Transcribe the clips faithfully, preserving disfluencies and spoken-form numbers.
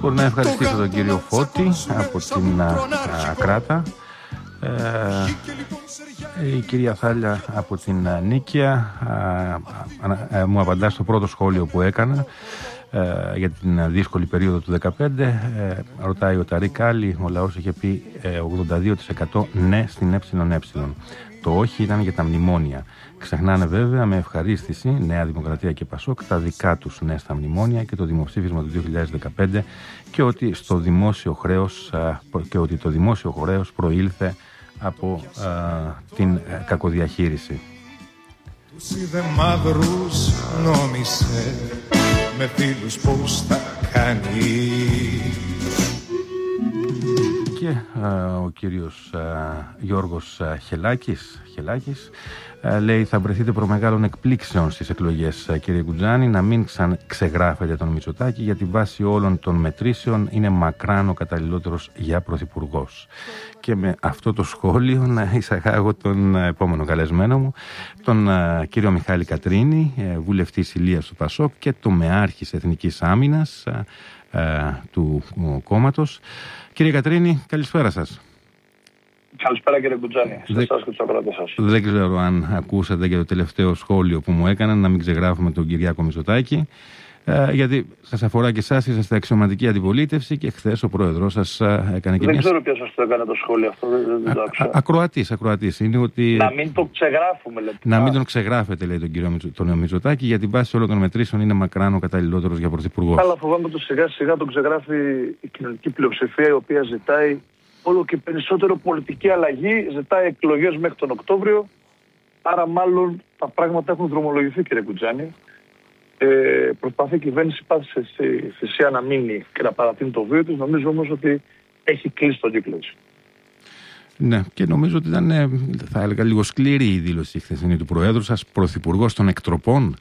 Λοιπόν, να ευχαριστήσω τον κύριο Φώτη από την α, α, Κράτα, ε, η κυρία Θάλια από την α, Νίκαια α, α, α, μου απαντά στο πρώτο σχόλιο που έκανα ε, για την δύσκολη περίοδο του δύο χιλιάδες δεκαπέντε. ε, ρωτάει ο Ταρίκ Άλλη, ο λαός είχε πει ε, ογδόντα δύο τοις εκατό ναι στην ΕΕ. Το όχι ήταν για τα μνημόνια. Ξεχνάνε βέβαια με ευχαρίστηση Νέα Δημοκρατία και Πασόκ τα δικά τους ναι στα μνημόνια και το δημοψήφισμα του δύο χιλιάδες δεκαπέντε και ότι, στο δημόσιο χρέος, και ότι το δημόσιο χρέος προήλθε από α, την α, κακοδιαχείριση. Τους είδε μαύρους, νόμισε με φίλους πώς θα κάνει. Και α, ο κύριος α, Γιώργος α, Χελάκης, Χελάκης α, λέει: θα βρεθείτε προμεγάλων εκπλήξεων στις εκλογές, α, κύριε Κουτζάνη, να μην ξαν, ξεγράφετε τον Μητσοτάκη, γιατί βάσει όλων των μετρήσεων είναι μακράν ο καταλληλότερος για πρωθυπουργός. Και με αυτό το σχόλιο να εισαγάγω τον επόμενο καλεσμένο μου, τον α, κύριο Μιχάλη Κατρίνη, ε, βουλευτής Ηλίας του Πασόκ και τομεάρχης Εθνικής Άμυνας α, α, του κόμματος. Κύριε Κατρίνη, καλησπέρα σας. Καλησπέρα κύριε Κουτζάνη, σε εσάς και τους ακροατές σας. Δεν ξέρω αν ακούσατε και το τελευταίο σχόλιο που μου έκαναν, να μην ξεγράφουμε τον Κυριάκο Μητσοτάκη, ε, γιατί σας αφορά και εσάς, είσαστε αξιωματική αντιπολίτευση και χθες ο πρόεδρος σας έκανε και δεν μια... ξέρω ποιος σας το έκανε το σχόλιο αυτό, δεν, δεν το άκουσα. Ακροατής, ακροατής. Είναι ότι... Να μην το ξεγράφουμε, λέτε. Να μην τον ξεγράφετε, λέει τον κύριο τον Μητσοτάκη, γιατί βάσει όλων των μετρήσεων είναι μακράν ο καταλληλότερος για πρωθυπουργό. Αλλά φοβάμαι ότι σιγά σιγά τον ξεγράφει η κοινωνική πλειοψηφία, η οποία ζητάει όλο και περισσότερο πολιτική αλλαγή, ζητάει εκλογές μέχρι τον Οκτώβριο. Άρα, μάλλον τα πράγματα έχουν δρομολογηθεί, κύριε Κουτζάνη. Ε, προσπαθεί η κυβέρνηση πάθησε στη θυσία να μείνει και να παρατείνει το βίο της. Νομίζω όμως ότι έχει κλείσει τον κύκλο της. Ναι, και νομίζω ότι ήταν, θα έλεγα, λίγο σκληρή η δήλωση χθεσινή του Προέδρου σας, πρωθυπουργός των εκτροπών.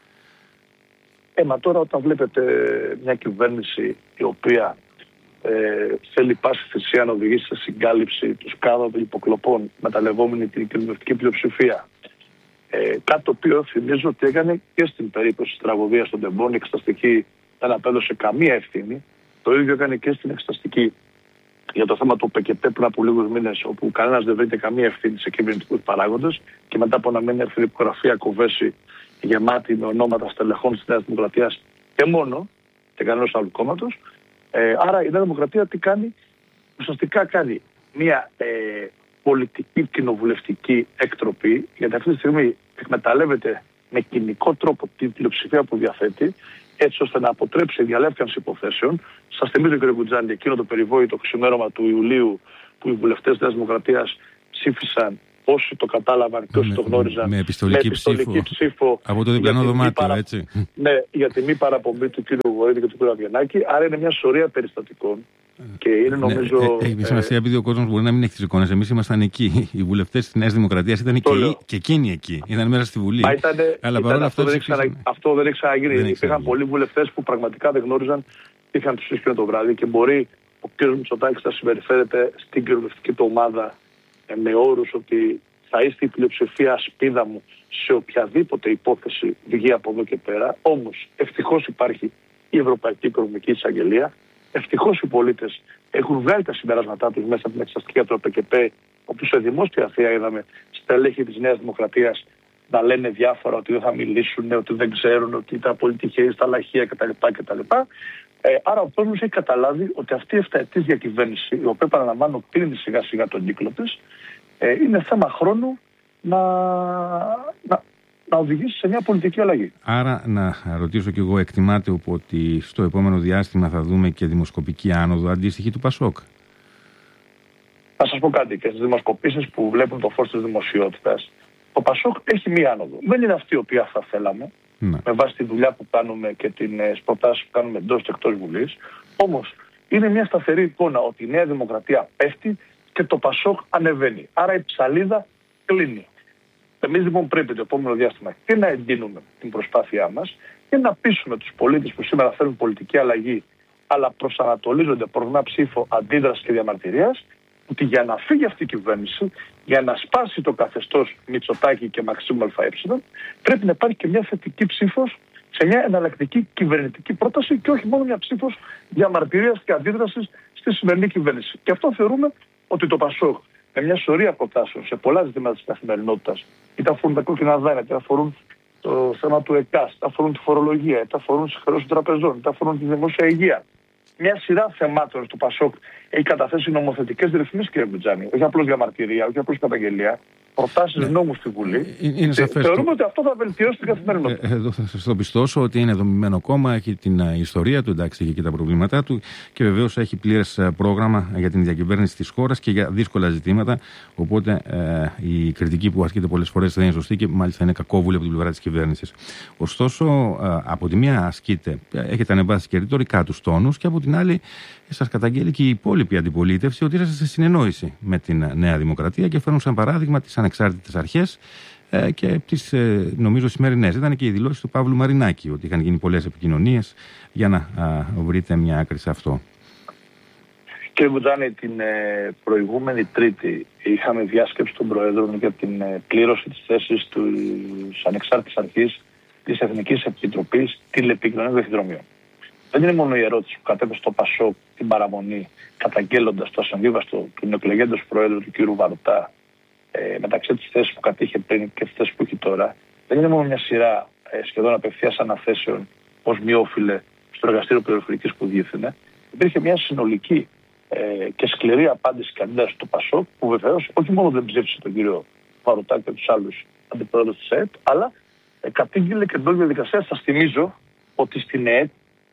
Ε, μα τώρα όταν βλέπετε μια κυβέρνηση η οποία ε, θέλει πάση θυσία να οδηγήσει σε συγκάλυψη του σκάδου των υποκλοπών, μεταλλευόμενη την κοινωνική πλειοψηφία, ε, κάτι το οποίο θυμίζω ότι έκανε και στην περίπτωση της τραγωδίας των Τεμπών, η εξεταστική δεν απέδωσε καμία ευθύνη. Το ίδιο έκανε και στην εξεταστική για το θέμα του ΠΚΠ πριν από λίγους μήνες, όπου κανένας δεν βρήκε καμία ευθύνη σε κυβερνητικούς παράγοντες και μετά από να μένει έρθει η δικογραφία κοβέση γεμάτη με ονόματα στελεχών της Νέας Δημοκρατίας και μόνο, και κανένας άλλου κόμματος. Ε, άρα η Νέα Δημοκρατία τι κάνει? Ουσιαστικά κάνει μια ε, πολιτική κοινοβουλευτική εκτροπή, γιατί αυτή τη στιγμή εκμεταλλεύεται με κοινικό τρόπο την πλειοψηφία που διαθέτει, έτσι ώστε να αποτρέψει διαλεύκανση υποθέσεων. Σας θυμίζω, κύριε Κουτζάνη, εκείνο το περιβόητο ξημέρωμα του Ιουλίου που οι βουλευτές της Νέας Δημοκρατίας ψήφισαν, όσοι το κατάλαβαν και όσοι με, το γνώριζαν, με επιστολική, με επιστολική ψήφο, ψήφο από το διπλανό δωμάτιο, παρα... έτσι. Ναι, για τη μη παραπομπή του κύριου Βορύδη και του κύριου Αβγενάκη. Άρα είναι μια σωρία περιστατικών. Και είναι, νομίζω, ναι, έχει σημασία, επειδή ο κόσμος μπορεί να μην έχει τις εικόνες. Εμείς ήμασταν εκεί. Οι βουλευτές της Νέας Δημοκρατίας ήταν και, και εκείνοι εκεί. Ήταν μέσα στη Βουλή. Ήτανε, αλλά παρόλα αυτό, αυτό, δεν ξανα... αυτό δεν έχει ξαναγίνει. Υπήρχαν πολλοί βουλευτές που πραγματικά δεν γνώριζαν τι είχαν ψηφίσει το βράδυ. Και μπορεί ο κ. Μητσοτάκης να συμπεριφέρεται στην κοινοβουλευτική του ομάδα με όρους ότι θα είστε η πλειοψηφία σπίδα μου σε οποιαδήποτε υπόθεση βγει από εδώ και πέρα. Όμως ευτυχώς υπάρχει η Ευρωπαϊκή Οικονομική Εισαγγελία. Ευτυχώς οι πολίτες έχουν βγάλει τα συμπεράσματά τους μέσα από την εξεταστική από το ΠΚΠ, όπου σε δημόσια θεία είδαμε στελέχη της Νέας Δημοκρατίας να λένε διάφορα, ότι δεν θα μιλήσουν, ότι δεν ξέρουν, ότι ήταν πολύ τυχαίοι στα λαχεία κτλ. κτλ. Ε, άρα ο κόσμος έχει καταλάβει ότι αυτή η εφταετής διακυβέρνηση, η οποία παραλαμβάνω κλείνει σιγά σιγά τον κύκλο της, ε, είναι θέμα χρόνου να, να, να οδηγήσει σε μια πολιτική αλλαγή. Άρα, να ρωτήσω κι εγώ, εκτιμάτε ότι στο επόμενο διάστημα θα δούμε και δημοσκοπική άνοδο αντίστοιχη του Πασόκ? Θα σας πω κάτι, και στις δημοσκοπήσεις που βλέπουν το φως της δημοσιότητας, το Πασόκ έχει μία άνοδο. Δεν είναι αυτή η οποία θα θέλαμε, ναι, με βάση τη δουλειά που κάνουμε και τις προτάσεις που κάνουμε εντός και εκτός Βουλής. Όμως, είναι μια σταθερή εικόνα ότι η Νέα Δημοκρατία πέφτει και το Πασόκ ανεβαίνει. Άρα η ψαλίδα κλείνει. Εμείς λοιπόν πρέπει το επόμενο διάστημα και να εντείνουμε την προσπάθειά μας και να πείσουμε τους πολίτες που σήμερα θέλουν πολιτική αλλαγή, αλλά προσανατολίζονται προς ένα ψήφο αντίδρασης και διαμαρτυρίας, ότι για να φύγει αυτή η κυβέρνηση, για να σπάσει το καθεστώς Μητσοτάκη και Μαξίμου ΑΕ, πρέπει να υπάρχει και μια θετική ψήφος σε μια εναλλακτική κυβερνητική πρόταση και όχι μόνο μια ψήφος διαμαρτυρίας και αντίδρασης στη σημερινή κυβέρνηση. Και αυτό θεωρούμε ότι το ΠΑΣΟΚ με μια σωρία προτάσεων σε πολλά ζητήματα της καθημερινότητας, είτε αφορούν τα κόκκινα δάνεια, είτε αφορούν το θέμα του ΕΚΑΣ, είτε αφορούν τη φορολογία, είτε αφορούν τις χρεώσεις των τραπεζών, είτε αφορούν τη δημόσια υγεία. Μια σειρά θεμάτων στο ΠΑΣΟΚ έχει καταθέσει νομοθετικές ρυθμίσεις, κύριε Μπιτζάνη, όχι απλώς διαμαρτυρία, όχι απλώς καταγγελία. Προτάσεις ναι. νόμου στη Βουλή. Είναι σαφές. Θεωρούμε το... ότι αυτό θα βελτιώσει την καθημερινότητα. Ε, εδώ θα σας το πιστώσω ότι είναι δομημένο κόμμα, έχει την uh, ιστορία του, εντάξει, έχει και τα προβλήματά του και βεβαίως έχει πλήρες uh, πρόγραμμα για την διακυβέρνηση της χώρας και για δύσκολα ζητήματα. Οπότε uh, η κριτική που ασκείται πολλές φορές δεν είναι σωστή και μάλιστα είναι κακόβουλη από την πλευρά της κυβέρνησης. Ωστόσο, uh, από τη μία ασκείται, έχετε ανεβάσει και ρητορικά τους τόνους και από την άλλη σας καταγγέλει και η υπόλοιπη αντιπολίτευση ότι είσαστε σε συνεννόηση με την Νέα Δημοκρατία και φέρνουν σαν παράδειγμα τις ανεξάρτητες αρχές ε, και τις ε, νομίζω σημερινές. Ήταν και οι δηλώσεις του Παύλου Μαρινάκη ότι είχαν γίνει πολλές επικοινωνίες για να α, βρείτε μια άκρη σε αυτό. Κύριε Μπουτζάνη, την ε, προηγούμενη Τρίτη είχαμε διάσκεψη των Προέδρων για την ε, πλήρωση της θέσης της ανεξάρτητης αρχής της Εθνικής Επιτροπής Τηλεπικοινωνιών και Ταχυδρομείων. Δεν είναι μόνο η ερώτηση που κατέβασε στο ΠΑΣΟΚ την παραμονή, καταγγέλλοντας το ασυμβίβαστο του νεοεκλεγέντος Προέδρου του κ. Βαρουτά ε, μεταξύ της θέσης που κατήχε πριν και της θέσης που έχει τώρα. Δεν είναι μόνο μια σειρά ε, σχεδόν απευθείας αναθέσεων ως μη όφιλε στο εργαστήριο πληροφορικής που διεύθυνε. Υπήρχε μια συνολική ε, και σκληρή απάντηση καντίδας του ΠΑΣΟΚ που βεβαίως όχι μόνο δεν ψήφισε τον κ. Βαρουτά και τους άλλους αντιπρόεδρους της ΕΕΠ, αλλά ε, κατήγγειλε και την όλη διαδικασία. Σας θυμίζω ότι στην ΕΕΠ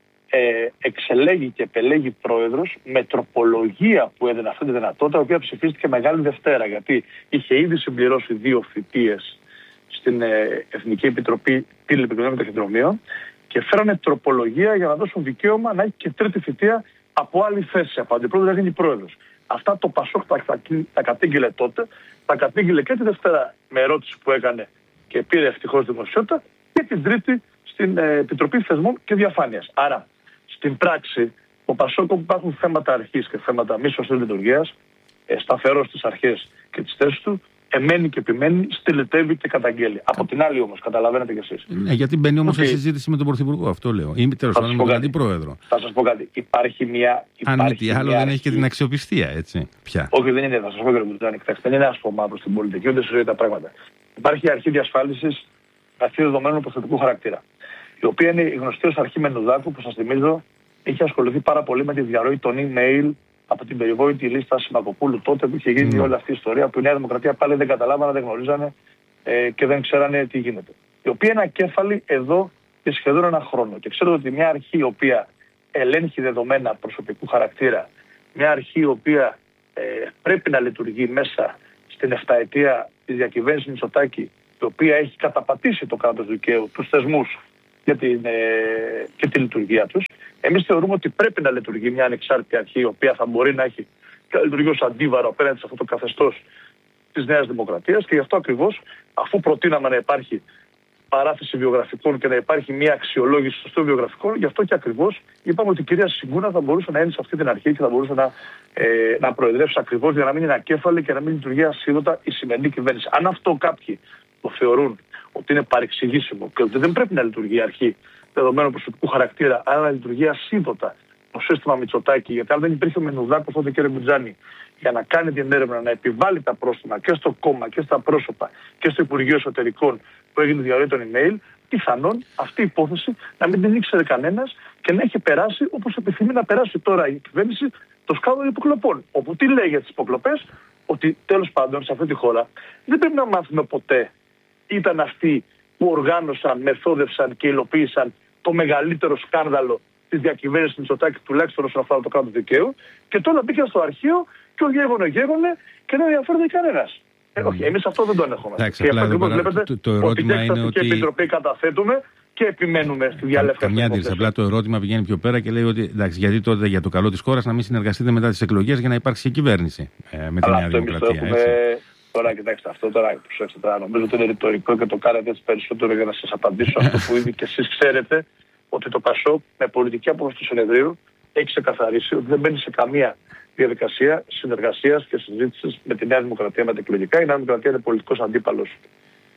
Ε, εξελέγει και επελέγει πρόεδρος με τροπολογία που έδινε αυτή τη δυνατότητα, η οποία ψηφίστηκε Μεγάλη Δευτέρα, γιατί είχε ήδη συμπληρώσει δύο θητείες στην ε, Εθνική Επιτροπή Τηλεπικοινωνιών και Ταχυδρομείων και φέρανε τροπολογία για να δώσουν δικαίωμα να έχει και τρίτη θητεία από άλλη θέση, από αντιπρόεδρο να γίνει πρόεδρος. Αυτά το ΠΑΣΟΚ τα, τα, τα κατήγγειλε τότε, τα κατήγγειλε και τη Δευτέρα με ερώτηση που έκανε και πήρε ευτυχώς δημοσιότητα, και την Τρίτη στην ε, Επιτροπή Θεσμών και Διαφάνειας. Άρα, στην πράξη, ο ΠΑΣΟΚ, όπου υπάρχουν θέματα αρχής και θέματα μη σωστής λειτουργίας, ε, σταθερός στις αρχές και τις θέσεις του, εμένει και επιμένει, στυλιτεύει και καταγγέλει. Από την άλλη όμως, καταλαβαίνετε κι εσείς. Ναι, γιατί μπαίνει όμως okay. σε συζήτηση με τον Πρωθυπουργό, αυτό λέω. Ή τέλος πάντων με τον Αντιπρόεδρο. Θα σας πω κάτι. Υπάρχει μια. Αν μη τι άλλο, δεν έχει και την αξιοπιστία, έτσι. Πια. Όχι, δεν είναι. Θα σας πω κύριε Μπουτζάνη, δεν είναι άσχημα προς την πολιτική, ούτε σε τα πράγματα. Υπάρχει η αρχή διασφάλισης αρχή δεδομένων προσωπικού χαρακτήρα, η οποία είναι η γνωστή ως αρχή Μενουδάκου, που σας θυμίζω είχε ασχοληθεί πάρα πολύ με τη διαρροή των email από την περιβόητη λίστα Σιμακοπούλου τότε που είχε γίνει mm. όλη αυτή η ιστορία, που η Νέα Δημοκρατία πάλι δεν καταλάβανε, δεν γνωρίζανε ε, και δεν ξέρανε τι γίνεται. Η οποία είναι ακέφαλη εδώ και σχεδόν ένα χρόνο. Και ξέρετε ότι μια αρχή η οποία ελέγχει δεδομένα προσωπικού χαρακτήρα, μια αρχή η οποία ε, πρέπει να λειτουργεί μέσα στην εφταετία της διακυβέρνησης Μητσοτάκη, η οποία έχει καταπατήσει το κράτος δικαίου, τους θεσμούς και την, ε, και τη λειτουργία τους. Εμείς θεωρούμε ότι πρέπει να λειτουργεί μια ανεξάρτητη αρχή, η οποία θα μπορεί να έχει και να λειτουργεί ως αντίβαρο απέναντι σε αυτό το καθεστώς της Νέας Δημοκρατίας, και γι' αυτό ακριβώς, αφού προτείναμε να υπάρχει παράθεση βιογραφικών και να υπάρχει μια αξιολόγηση σωστών βιογραφικών, γι' αυτό και ακριβώς είπαμε ότι η κυρία Συγκούνα θα μπορούσε να είναι σε αυτή την αρχή και θα μπορούσε να, ε, να προεδρεύσει ακριβώς για να μην είναι ακέφαλη και να μην λειτουργεί ασίδωτα η σημερινή κυβέρνηση. Αν αυτό κάποιοι το θεωρούν ότι είναι παρεξηγήσιμο και ότι δεν πρέπει να λειτουργεί η αρχή δεδομένου προσωπικού χαρακτήρα, αλλά να λειτουργεί ασίδωτα το σύστημα Μητσοτάκη, γιατί αν δεν υπήρχε ο Μενουδάκος τότε, κύριε Μπουτζάνη, για να κάνει την έρευνα, να επιβάλλει τα πρόστιμα και στο κόμμα και στα πρόσωπα και στο Υπουργείο Εσωτερικών που έγινε διαρροή των email, πιθανόν αυτή η υπόθεση να μην την ήξερε κανένας και να έχει περάσει όπως επιθυμεί να περάσει τώρα η κυβέρνηση το σκάνδαλο υποκλοπών. Όπου τι λέει για τις υποκλοπές, ότι τέλος πάντων σε αυτή τη χώρα δεν πρέπει να μάθουμε ποτέ ήταν αυτοί που οργάνωσαν, μεθόδευσαν και υλοποίησαν το μεγαλύτερο σκάνδαλο της διακυβέρνησης Μητσοτάκη, τουλάχιστον όσον αφορά το κράτος δικαίου, και τώρα μπήκαν στο αρχείο και ο γέγονε γέγονε και δεν ενδιαφέρεται κανένας. Ε, όχι, εμείς αυτό δεν το έχουμε. Εντάξει, και ακριβώς βλέπετε το, το ερώτημα ότι είναι ότι... Επιτροπή καταθέτουμε και επιμένουμε στη διαλεύκαση. Καμιά αντίρρηση. Απλά το ερώτημα πηγαίνει πιο πέρα και λέει ότι εντάξει, γιατί τότε για το καλό της χώρας να μην συνεργαστείτε μετά τις εκλογές για να υπάρξει και κυβέρνηση ε, με τη Νέα Δημοκρατία. Τώρα κοιτάξτε αυτό, τώρα προσέξτε τώρα, νομίζω ότι είναι ρητορικό και το κάνετε έτσι περισσότερο για να σας απαντήσω αυτό που ήδη και εσείς ξέρετε, ότι το ΠΑΣΟΚ με πολιτική απόφαση του συνεδρίου έχει ξεκαθαρίσει ότι δεν μπαίνει σε καμία διαδικασία συνεργασίας και συζήτησης με τη Νέα Δημοκρατία μετεκλογικά. Η Νέα Δημοκρατία είναι πολιτικός αντίπαλος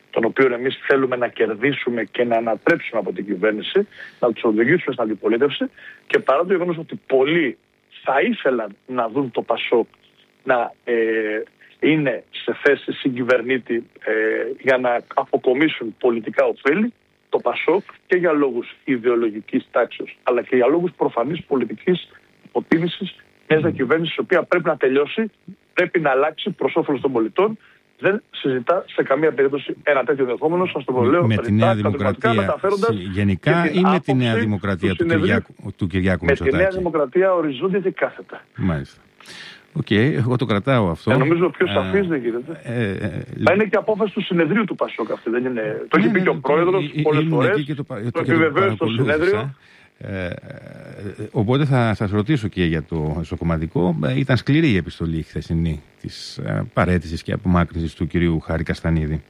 τον οποίο εμείς θέλουμε να κερδίσουμε και να ανατρέψουμε από την κυβέρνηση, να τους οδηγήσουμε στην αντιπολίτευση, και παρά το γεγονός ότι πολλοί θα ήθελαν να δουν το Πασόκ να ε, είναι σε θέση συγκυβερνήτη ε, για να αποκομίσουν πολιτικά ωφέλη, το Πασόκ και για λόγους ιδεολογικής τάξης, αλλά και για λόγους προφανής πολιτικής υποτίμησης μιας διακυβέρνησης, η οποία πρέπει να τελειώσει, πρέπει να αλλάξει προς όφελος των πολιτών. Δεν συζητά σε καμία περίπτωση ένα τέτοιο ενδεχόμενο, σας το λέω, με τη Νέα Δημοκρατία γενικά ή με τη Νέα Δημοκρατία του, του Κυριάκου, του Κυριάκου Μητσοτάκη? Με τη Νέα Δημοκρατία οριζόντια και κάθετα. Μάλιστα. Οκ, okay, εγώ το κρατάω αυτό. Ε, νομίζω πιο σαφής δεν γίνεται. Ε, ε, θα είναι και απόφαση του συνεδρίου του Πασόκ αυτή. Δεν είναι... Ναι, το έχει πει και ο πρόεδρος πολλές φορές. Το, το, το επιβεβαίωσε στο συνέδριο. Ε, οπότε θα σας ρωτήσω και για το εσωκομματικό. Ήταν σκληρή η επιστολή χθεσινή της ε, παραίτησης και απομάκρυνσης του κυρίου Χάρη Καστανίδη.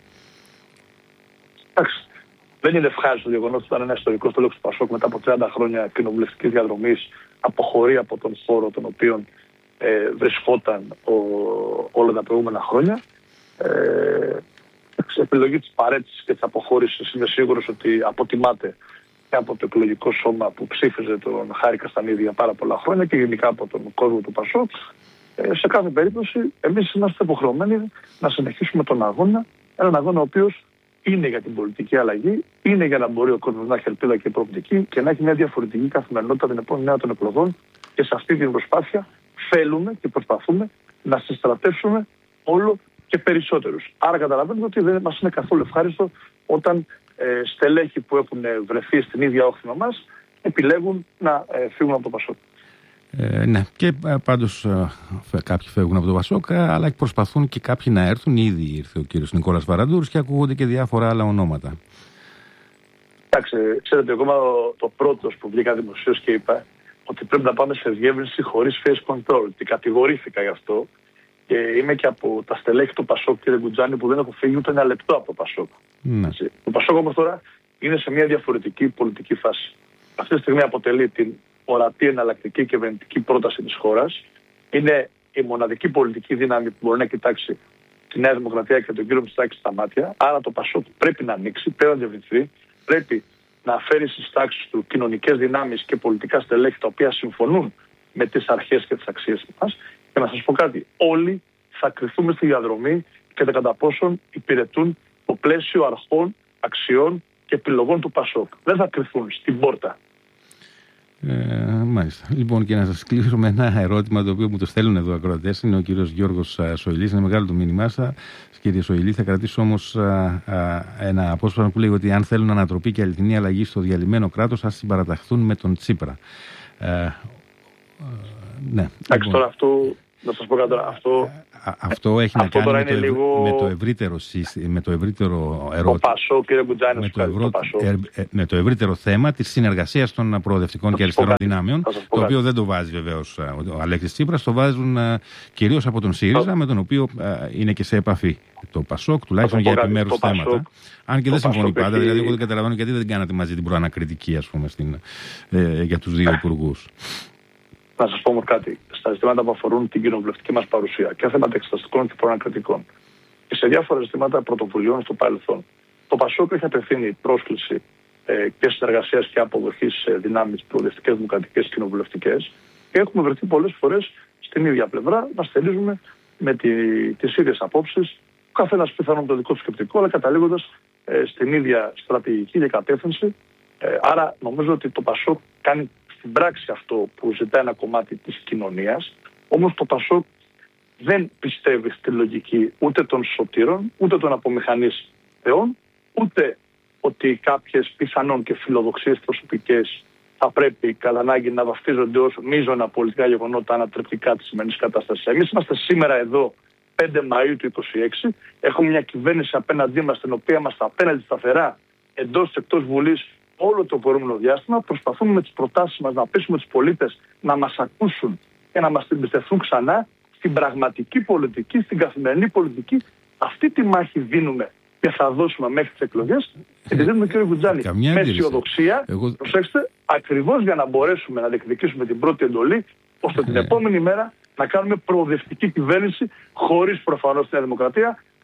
Εντάξει. Δεν είναι ευχάριστο το γεγονός ότι ήταν ένα ιστορικό στέλεχος του Πασόκ μετά από τριάντα χρόνια κοινοβουλευτικής διαδρομής αποχωρεί από τον χώρο τον οποίο ε, βρισκόταν ο, όλα τα προηγούμενα χρόνια. Ε, επιλογή της παραίτησης και της αποχώρησης είμαι σίγουρος ότι αποτιμάται και από το εκλογικό σώμα που ψήφιζε τον Χάρη Καστανίδη για πάρα πολλά χρόνια και γενικά από τον κόσμο του Πασόκ. Ε, σε κάθε περίπτωση εμείς είμαστε υποχρεωμένοι να συνεχίσουμε τον αγώνα, έναν αγώνα ο οποίος είναι για την πολιτική αλλαγή, είναι για να μπορεί ο κόσμος να έχει ελπίδα και προοπτική και να έχει μια διαφορετική καθημερινότητα την επόμενη μέρα των εκλογών, και σε αυτή την προσπάθεια θέλουμε και προσπαθούμε να συστρατεύσουμε όλο και περισσότερους. Άρα καταλαβαίνετε ότι δεν μας είναι καθόλου ευχάριστο όταν ε, στελέχοι που έχουν βρεθεί στην ίδια όχθη με μας επιλέγουν να ε, φύγουν από το Πασόκ. Ε, ναι, και ε, πάντως ε, κάποιοι φεύγουν από το Πασόκ, αλλά προσπαθούν και κάποιοι να έρθουν. Ήδη ήρθε ο κύριος Νικόλας Βαραντούρης και ακούγονται και διάφορα άλλα ονόματα. Εντάξει, ξέρετε, εγώ το πρώτο που βγήκα δημοσίως και είπα ότι πρέπει να πάμε σε διεύρυνση χωρίς face control. Και κατηγορήθηκα γι' αυτό. Και είμαι και από τα στελέχη του Πασόκ, κύριε Γκουτζάνη, που δεν έχω φύγει ούτε ένα λεπτό από το Πασόκ. Ναι. Το Πασόκ όμως τώρα είναι σε μια διαφορετική πολιτική φάση. Αυτή τη στιγμή αποτελεί την ορατή εναλλακτική κυβερνητική πρόταση της χώρας. Είναι η μοναδική πολιτική δύναμη που μπορεί να κοιτάξει τη Νέα Δημοκρατία και τον κύριο Μητσοτάκη στα μάτια. Άρα το Πασόκ πρέπει να ανοίξει, πρέπει να διευρυνθεί, πρέπει να φέρει στις τάξεις του κοινωνικές δυνάμεις και πολιτικά στελέχη τα οποία συμφωνούν με τις αρχές και τις αξίες μας. Και να σας πω κάτι, όλοι θα κρυθούμε στη διαδρομή και τα κατά πόσον υπηρετούν το πλαίσιο αρχών, αξιών και επιλογών του Πασόκ. Δεν θα κρυθούν στην πόρτα. Ε, μάλιστα. Λοιπόν, και να σας κλείσω με ένα ερώτημα το οποίο μου το στέλνουν εδώ ακροατές. Είναι ο κύριος Γιώργος Σοηλής. Είναι μεγάλο το μήνυμά σας, κύριε Σοηλή. Θα κρατήσω όμως α, α, ένα απόσπασμα που λέει ότι αν θέλουν ανατροπή και αληθινή αλλαγή στο διαλυμένο κράτος, ας συμπαραταχθούν με τον Τσίπρα. Ε, ε, ναι. Εντάξει, τώρα αυτό. Να σας πω κάτι τώρα. Αυτό, Α, αυτό έχει αυτό να κάνει με το, λίγο... με, το ευρύτερο, με το ευρύτερο ερώτημα. Το Πασόκ, κύριε Γκουτζάνη, με, το ευρώ... ε, με το ευρύτερο θέμα της συνεργασίας των προοδευτικών και αριστερών δυνάμεων, το οποίο δεν το βάζει βεβαίως ο Αλέξης Τσίπρας, το βάζουν uh, κυρίως από τον ΣΥΡΙΖΑ, με τον οποίο uh, είναι και σε επαφή το Πασόκ, τουλάχιστον για επιμέρους θέματα. Πασόκ, αν και δεν συμφωνεί πάντα, έχει... δηλαδή εγώ δεν καταλαβαίνω γιατί δεν κάνατε μαζί την προανακριτική, ας πούμε, στην, ε, για τους δύο υπουργούς. Να σας πω όμως κάτι, στα ζητήματα που αφορούν την κοινοβουλευτική μας παρουσία και θέματα εξεταστικών και προανακριτικών και σε διάφορα ζητήματα πρωτοβουλειών στο παρελθόν, το Πασόκ έχει απευθύνει πρόσκληση ε, και συνεργασίας και αποδοχής σε δυνάμεις προοδευτικές, δημοκρατικές και κοινοβουλευτικές, και έχουμε βρεθεί πολλές φορές στην ίδια πλευρά να στελίζουμε με τη, τις ίδιες απόψεις, ο καθένας πιθανόν το δικό του σκεπτικό, αλλά καταλήγοντας ε, στην ίδια στρατηγική και κατεύθυνση. Ε, άρα νομίζω ότι το Πασόκ κάνει στην πράξη αυτό που ζητάει ένα κομμάτι της κοινωνίας, όμως το Πασόκ δεν πιστεύει στη λογική ούτε των σωτήρων, ούτε των απομηχανής θεών, ούτε ότι κάποιες πιθανόν και φιλοδοξίες προσωπικές θα πρέπει κατά ανάγκη να βαφτίζονται ως μείζωνα πολιτικά γεγονότα ανατρεπτικά της σημερινής κατάστασης. Εμείς είμαστε σήμερα εδώ πέντε Μαΐου του είκοσι έξι, έχουμε μια κυβέρνηση απέναντί μας, την οποία είμαστε απέναντι σταθερά εντός και εκτός Βουλής όλο το προηγούμενο διάστημα. Προσπαθούμε με τις προτάσεις μας να πείσουμε τους πολίτες να μας ακούσουν και να μας εμπιστευτούν ξανά στην πραγματική πολιτική, στην καθημερινή πολιτική. Αυτή τη μάχη δίνουμε και θα δώσουμε μέχρι τις εκλογές. Και τη δίνουμε, κύριε Γκουτζάνη, με αισιοδοξία. Εγώ... Προσέξτε, ακριβώς για να μπορέσουμε να διεκδικήσουμε την πρώτη εντολή, ώστε την επόμενη μέρα να κάνουμε προοδευτική κυβέρνηση, χωρίς προφανώς τη Νέα Δημοκρατία,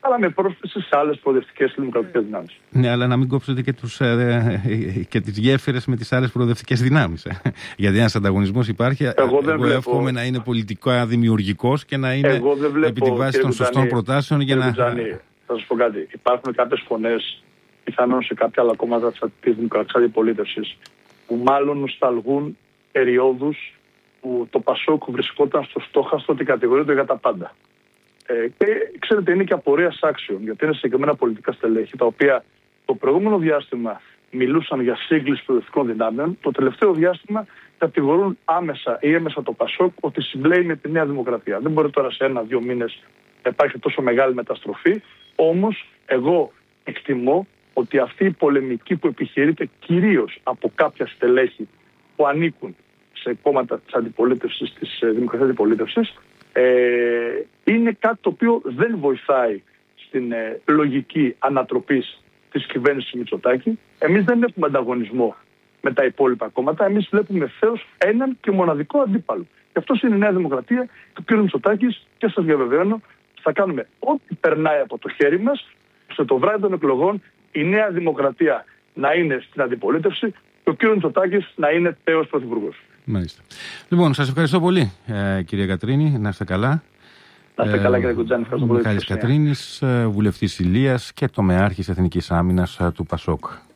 αλλά με πρόσθεση σε άλλες προοδευτικές και δημοκρατικές δυνάμεις. Ναι, αλλά να μην κόψετε και, τους, ε, και τις γέφυρες με τις άλλες προοδευτικές δυνάμεις. Ε. Γιατί ένας ανταγωνισμός υπάρχει. Εγώ, εγώ βλέπω... εύχομαι να είναι πολιτικά δημιουργικός και να είναι βλέπω, επί τη βάση των σωστών Κουτζανή, προτάσεων για να. Κουτζανή, θα σας πω κάτι. Υπάρχουν κάποιες φωνές, πιθανόν σε κάποια άλλα κόμματα της δημοκρατικής αντιπολίτευσης, που μάλλον νοσταλγούν περιόδους που το Πασόκ βρισκόταν στο στόχαστρο ότι κατηγορείται για τα πάντα. Ε, και ξέρετε, είναι και απορίας άξιων, γιατί είναι συγκεκριμένα πολιτικά στελέχη, τα οποία το προηγούμενο διάστημα μιλούσαν για σύγκληση προοδευτικών δυνάμεων, το τελευταίο διάστημα κατηγορούν άμεσα ή έμεσα το Πασόκ ότι συμπλέει με τη Νέα Δημοκρατία. Δεν μπορεί τώρα σε ένα-δύο μήνες να υπάρχει τόσο μεγάλη μεταστροφή, όμως εγώ εκτιμώ ότι αυτή η πολεμική που επιχειρείται κυρίως από κάποια στελέχη που ανήκουν σε κόμματα της αντιπολίτευσης, της δημοκρατικής αντιπολίτευσης, ε, είναι κάτι το οποίο δεν βοηθάει στην ε, λογική ανατροπής της κυβέρνησης Μητσοτάκη. Εμείς δεν έχουμε ανταγωνισμό με τα υπόλοιπα κόμματα, εμείς βλέπουμε ευθέως έναν και μοναδικό αντίπαλο. Και αυτός είναι η Νέα Δημοκρατία, το κ. Μητσοτάκης, και σας διαβεβαιώνω, θα κάνουμε ό,τι περνάει από το χέρι μας, ώστε το βράδυ των εκλογών η Νέα Δημοκρατία να είναι στην αντιπολίτευση και ο κ. Μητσοτάκης να είναι τέος πρωθυπουργός. Μάλιστα. Λοιπόν, σας ευχαριστώ πολύ, ε, κυρία Κατρίνη. Να είστε καλά. Να είστε καλά, κύριε Κουτζάνη. Ευχαριστώ πολύ. Μιχάλης Κατρίνης, βουλευτής Ηλίας και τομεάρχης Εθνικής Άμυνας του Πασόκ.